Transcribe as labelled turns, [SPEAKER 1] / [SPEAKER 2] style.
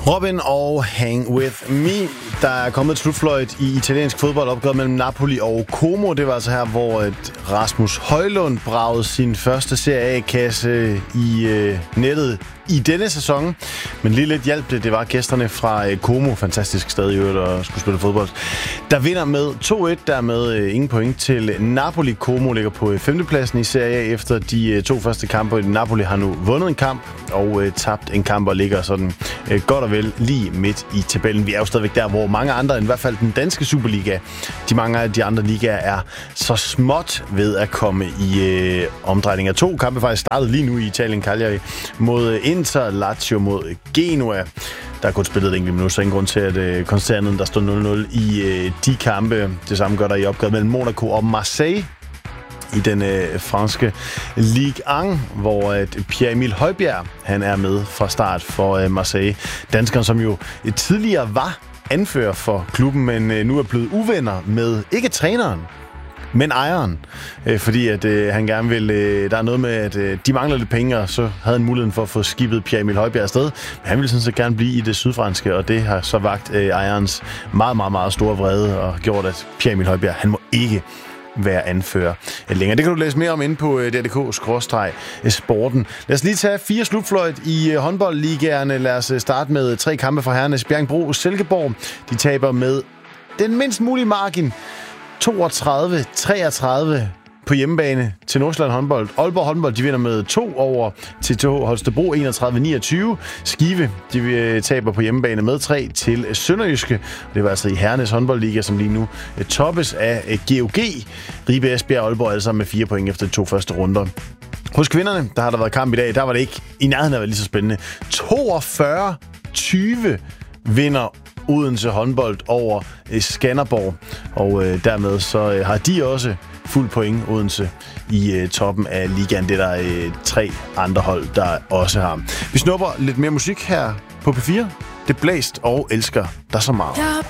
[SPEAKER 1] Robin og Hang With Me. Der er kommet et slutfløjt i italiensk fodboldopgør mellem Napoli og Como. Det var altså her, hvor Rasmus Højlund bragede sin første Serie A-kasse i nettet i denne sæson. Men lige lidt hjælp det var gæsterne fra Como. Fantastisk sted i øvrigt at skulle spille fodbold. Der vinder med 2-1, dermed ingen point til Napoli. Como ligger på 5. pladsen i Serie A efter de 2 første kampe. Napoli har nu vundet en kamp og tabt en kamp og ligger sådan godt og vel lige midt i tabellen. Vi er jo stadigvæk der, hvor mange andre, end i hvert fald den danske Superliga, mange af de andre ligaer er så småt ved at komme i omdrejning af 2 kampe. Faktisk startet lige nu i Italien, Cagliari mod Inter, Lazio mod Genoa. Der er kun spillet et enkelt minut, så ingen grund til at konstatere andet, der stod 0-0 i de kampe. Det samme gør der i opgøret mellem Monaco og Marseille i den franske Ligue 1, hvor Pierre-Emil Højbjerg han er med fra start for Marseille. Danskeren, som jo tidligere var anfører for klubben, men nu er blevet uvenner med ikke træneren, men ejeren, fordi at han gerne vil. Der er noget med, at de mangler lidt penge, og så havde han muligheden for at få skibet Pierre-Emil Højbjerg afsted. Men han ville sådan set gerne blive i det sydfranske, og det har så vagt ejerens meget, meget, meget store vrede og gjort, at Pierre-Emil Højbjerg, han må ikke være anfører længere. Det kan du læse mere om inde på DDK/sporten. Lad os lige tage 4 slutfløjt i håndboldligaerne. Lad os starte med 3 kampe fra herrenes. Bjerringbro Silkeborg. De taber med den mindst mulige margin 32-33 på hjemmebane til Nordsjælland håndbold. Aalborg håndbold, de vinder med 2 over til TH Holstebro 31-29. Skive, de taber på hjemmebane med 3 til Sønderjyske. Det var altså i herrenes håndboldliga, som lige nu toppes af GOG. Ribe, Esbjerg og Aalborg alle sammen med 4 point efter de 2 første runder. Hos kvinderne, der har der været kamp i dag, der var det ikke i nærheden af at være lige så spændende. 42-20 vinder Odense håndbold over Skanderborg, og dermed så har de også fuld point Odense i toppen af ligaen. Det er der 3 andre hold, der også har. Vi snupper lidt mere musik her på P4. Det blæst og elsker dig så meget.